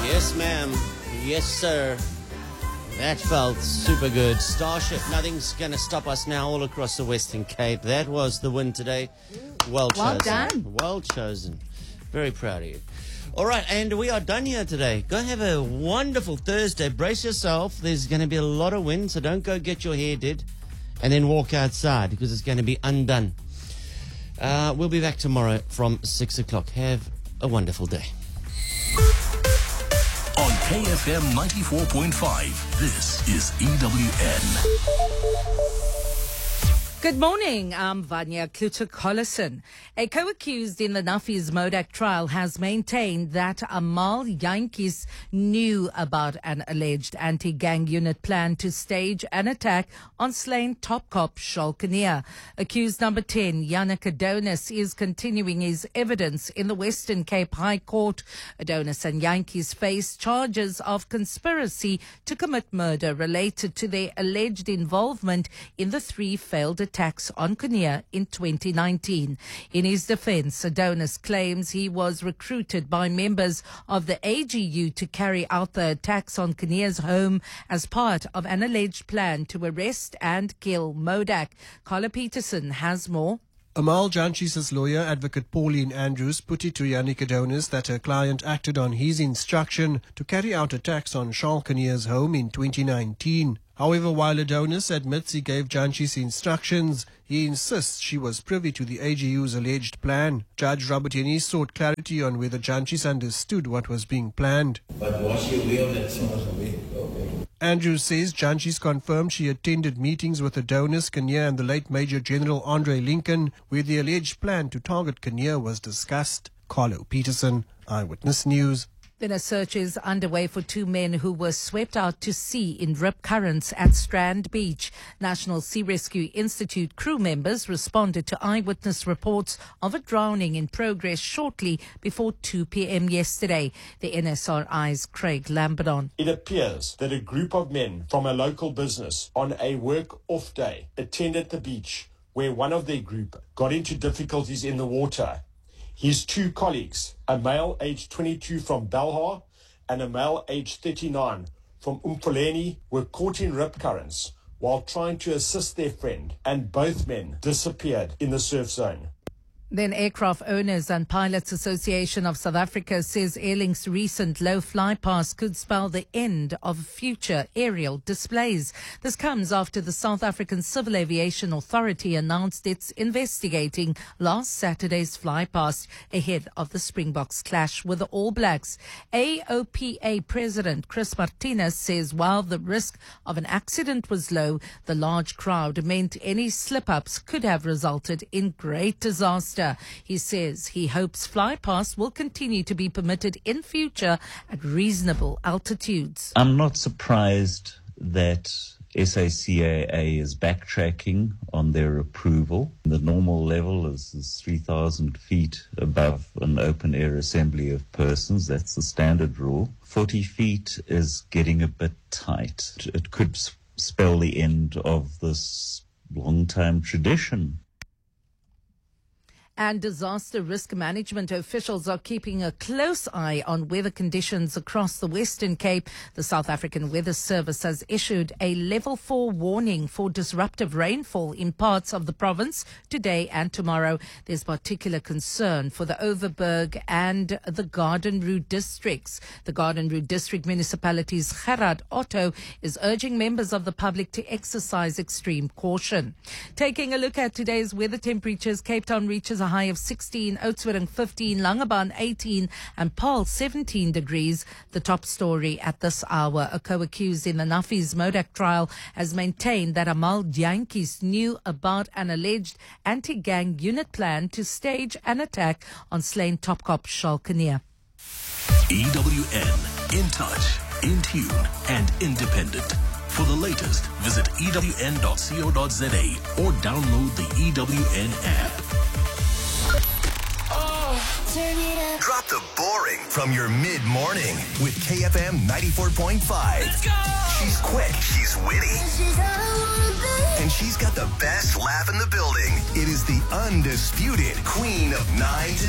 Yes, ma'am. Yes, sir. That felt super good. Starship, nothing's going to stop us now all across the Western Cape. That was the win today. Well chosen. Well done. Well chosen. Very proud of you. All right, and we are done here today. Go have a wonderful Thursday. Brace yourself. There's going to be a lot of wind, so don't go get your hair did and then walk outside because it's going to be undone. We'll be back tomorrow from 6 o'clock. Have a wonderful day. On KFM 94.5, this is EWN. Good morning, I'm Vanya Kluter-Collison. A co-accused in the Nafis Modak trial has maintained that Amal Jantjies knew about an alleged anti-gang unit plan to stage an attack on slain top cop Charles Kinnear. Accused number 10, Yannick Adonis, is continuing his evidence in the Western Cape High Court. Adonis and Jantjies face charges of conspiracy to commit murder related to their alleged involvement in the 3 failed attacks on Kinnear in 2019. In his defense, Adonis claims he was recruited by members of the AGU to carry out the attacks on Kinnear's home as part of an alleged plan to arrest and kill Modak. Carla Peterson has more. Amal Jantjies' lawyer, Advocate Pauline Andrews, put it to Yannick Adonis that her client acted on his instruction to carry out attacks on Charles Kinnear's home in 2019. However, while Adonis admits he gave Jantjies instructions, he insists she was privy to the AGU's alleged plan. Judge Robert Henny sought clarity on whether Jantjies understood what was being planned. But was she aware of that? She was aware. Okay. Andrews says Jantjies confirmed she attended meetings with Adonis, Kinnear and the late Major General Andre Lincoln, where the alleged plan to target Kinnear was discussed. Carlo Peterson, Eyewitness News. Then a search is underway for 2 men who were swept out to sea in rip currents at Strand Beach. National Sea Rescue Institute crew members responded to eyewitness reports of a drowning in progress shortly before 2 p.m. yesterday. The NSRI's Craig Lambadon. It appears that a group of men from a local business on a work-off day attended the beach where one of their group got into difficulties in the water. His 2 colleagues, a male aged 22 from Belhar and a male aged 39 from Umfuleni, were caught in rip currents while trying to assist their friend, and both men disappeared in the surf zone. Then Aircraft Owners and Pilots Association of South Africa says Airlink's recent low fly pass could spell the end of future aerial displays. This comes after the South African Civil Aviation Authority announced it's investigating last Saturday's fly past ahead of the Springboks clash with the All Blacks. AOPA President Chris Martinez says while the risk of an accident was low, the large crowd meant any slip-ups could have resulted in great disaster. He says he hopes flypast will continue to be permitted in future at reasonable altitudes. I'm not surprised that SACAA is backtracking on their approval. The normal level is 3,000 feet above an open air assembly of persons. That's the standard rule. 40 feet is getting a bit tight. It could spell the end of this long-time tradition. And disaster risk management officials are keeping a close eye on weather conditions across the Western Cape. The South African Weather Service has issued a level 4 warning for disruptive rainfall in parts of the province today and tomorrow. There's particular concern for the Overberg and the Garden Route districts. The Garden Route district municipality's Gerard Otto is urging members of the public to exercise extreme caution. Taking a look at today's weather temperatures, Cape Town reaches a high of 16, Oudtshoorn 15, Langebaan 18 and Paarl 17 degrees. The top story at this hour, a co-accused in the Nafis Modak trial has maintained that Amal Jantjies knew about an alleged anti-gang unit plan to stage an attack on slain top cop Charles Kinnear. EWN, in touch, in tune and independent. For the latest, visit ewn.co.za or download the EWN app. Drop the boring from your mid-morning with KFM 94.5. Let's go! She's quick, she's witty, and she's got the best laugh in the building. It is the undisputed queen of 9 to